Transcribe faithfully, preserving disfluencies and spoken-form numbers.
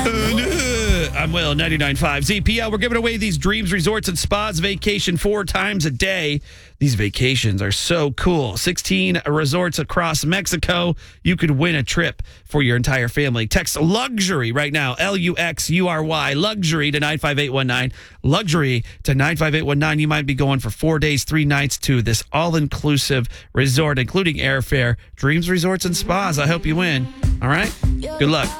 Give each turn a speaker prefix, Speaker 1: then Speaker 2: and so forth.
Speaker 1: I'm Will, ninety-nine point five Z P L. We're giving away these Dreams Resorts and Spas vacation four times a day. These vacations are so cool. sixteen resorts across Mexico. You could win a trip for your entire family. Text LUXURY right now, L U X U R Y, LUXURY to nine five eight one nine. LUXURY to nine five eight one nine. You might be going for four days, three nights to this all-inclusive resort, including airfare. Dreams Resorts and Spas. I hope you win. All right? Good luck.